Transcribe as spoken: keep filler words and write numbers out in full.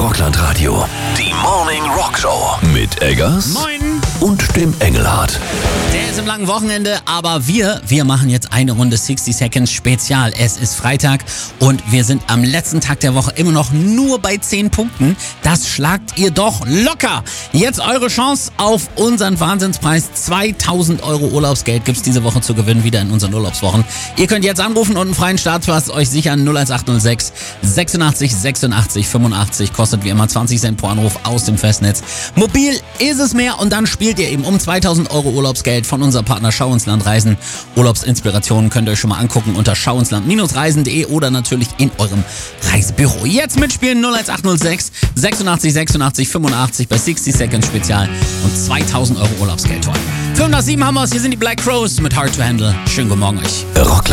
Rockland Radio. Die Morning Rock Show mit Eggers. Moin. Und dem Engelhardt. Der ist im langen Wochenende, aber wir, wir machen jetzt eine Runde sixty Seconds Spezial. Es ist Freitag und wir sind am letzten Tag der Woche immer noch nur bei zehn Punkten. Das schlagt ihr doch locker. Jetzt eure Chance auf unseren Wahnsinnspreis. zweitausend Euro Urlaubsgeld gibt's diese Woche zu gewinnen, wieder in unseren Urlaubswochen. Ihr könnt jetzt anrufen und einen freien Startpass euch sichern. null eins acht null sechs sechsundachtzig sechsundachtzig fünfundachtzig. Kostet wie immer zwanzig Cent pro Anruf aus dem Festnetz. Mobil ist es mehr und dann spielt ihr eben um zweitausend Euro Urlaubsgeld von unserem Partner Schau ins Land Reisen. Urlaubsinspirationen könnt ihr euch schon mal angucken unter schau ins land reisen punkt de oder natürlich in eurem Reisebüro. Jetzt mitspielen null eins acht null sechs sechsundachtzig sechsundachtzig fünfundachtzig bei sixty Seconds Spezial und zweitausend Euro Urlaubsgeld holen. fünf nach sieben haben wir es. Hier sind die Black Crowes mit Hard to Handle. Schönen guten Morgen euch. Rockland